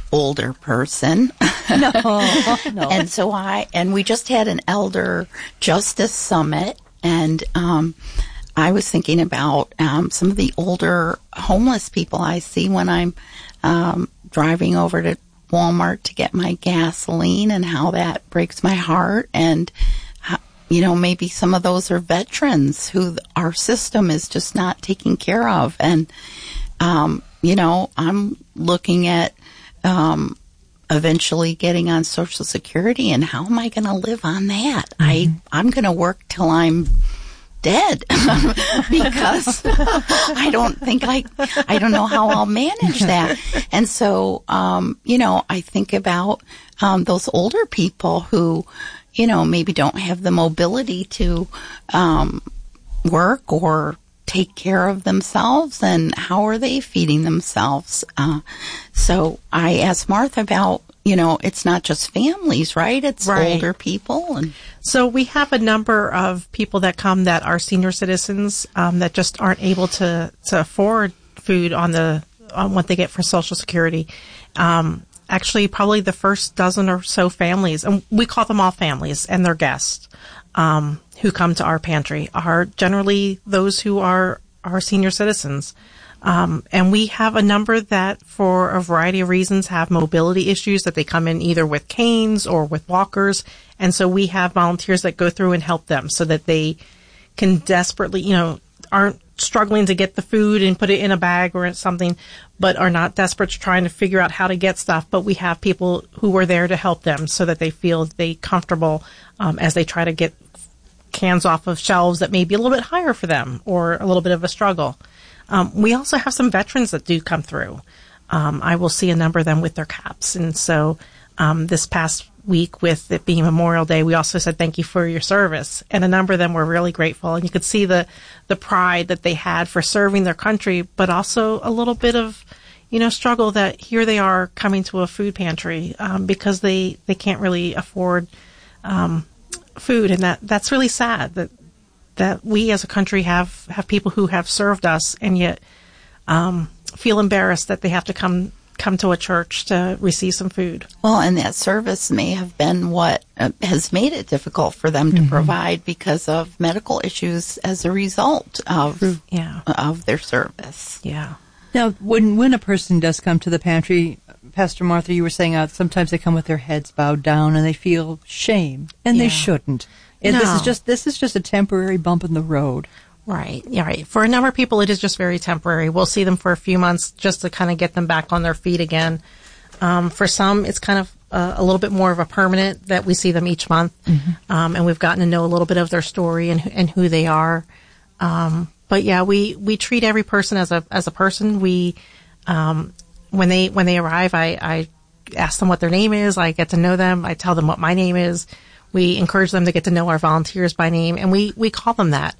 older person. No. And so we just had an elder justice summit, and I was thinking about some of the older homeless people I see when I'm driving over to Walmart to get my gasoline, and how that breaks my heart. And maybe some of those are veterans who our system is just not taking care of. And, I'm looking at eventually getting on Social Security, and how am I going to live on that? Mm-hmm. I'm going to work till I'm dead because I don't know how I'll manage that. And so, I think about those older people who, maybe don't have the mobility to work or take care of themselves, and how are they feeding themselves? So I asked Martha about, it's not just families, right? It's older people. And so we have a number of people that come that are senior citizens that just aren't able to afford food on what they get for Social Security. Actually, probably the first dozen or so families, and we call them all families, and their guests who come to our pantry are generally those who are senior citizens. And we have a number that, for a variety of reasons, have mobility issues, that they come in either with canes or with walkers. And so we have volunteers that go through and help them so that they can desperately, aren't struggling to get the food and put it in a bag or something, but are not desperate to trying to figure out how to get stuff. But we have people who are there to help them so that they feel comfortable as they try to get cans off of shelves that may be a little bit higher for them or a little bit of a struggle. We also have some veterans that do come through. I will see a number of them with their caps. And so this past week, with it being Memorial Day, we also said thank you for your service. And a number of them were really grateful. And you could see the pride that they had for serving their country, but also a little bit of, struggle that here they are coming to a food pantry because they can't really afford food. And that's really sad that we as a country have people who have served us and yet feel embarrassed that they have to come to a church to receive some food. Well, and that service may have been what has made it difficult for them to provide because of medical issues as a result of their service. Yeah. Now, when a person does come to the pantry, Pastor Martha, you were saying sometimes they come with their heads bowed down and they feel shame, and they shouldn't. And no. This is just a temporary bump in the road. Right. Yeah, right. For a number of people, it is just very temporary. We'll see them for a few months just to kind of get them back on their feet again. For some, it's kind of a little bit more of a permanent that we see them each month. And we've gotten to know a little bit of their story and who they are. But yeah, we treat every person as a person. We, when they arrive, I ask them what their name is. I get to know them. I tell them what my name is. We encourage them to get to know our volunteers by name, and we call them that.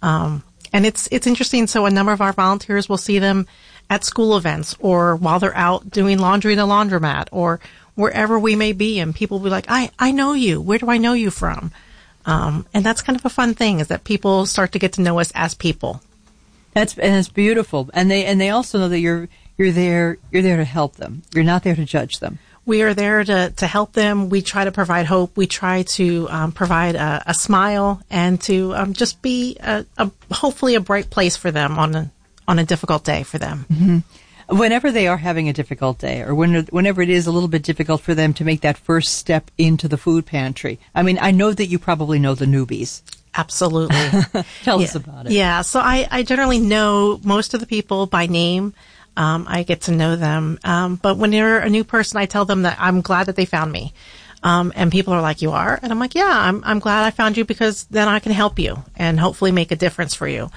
And it's interesting. So a number of our volunteers will see them at school events or while they're out doing laundry in the laundromat or wherever we may be. And people will be like, I know you. Where do I know you from? And that's kind of a fun thing, is that people start to get to know us as people. It's beautiful. And they also know that you're there to help them. You're not there to judge them. We are there to help them. We try to provide hope. We try to provide a smile and to just be hopefully a bright place for them on a difficult day for them. Mm-hmm. Whenever they are having a difficult day, or whenever it is a little bit difficult for them to make that first step into the food pantry. I mean, I know that you probably know the newbies. Absolutely. Tell us about it. Yeah. So I generally know most of the people by name. I get to know them. But when they're a new person, I tell them that I'm glad that they found me. And people are like, you are? And I'm like, yeah, I'm glad I found you because then I can help you and hopefully make a difference for you.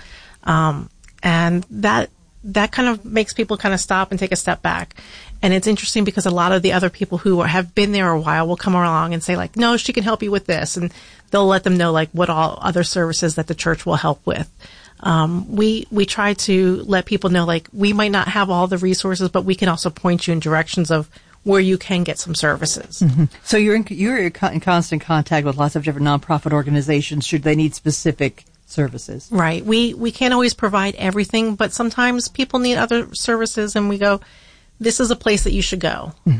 And that kind of makes people kind of stop and take a step back. And it's interesting because a lot of the other people who have been there a while will come along and say like, no, she can help you with this. And they'll let them know like what all other services that the church will help with. We try to let people know, like, we might not have all the resources, but we can also point you in directions of where you can get some services. Mm-hmm. So you're in constant contact with lots of different nonprofit organizations should they need specific services. Right. We can't always provide everything, but sometimes people need other services and we go, this is a place that you should go. Mm-hmm.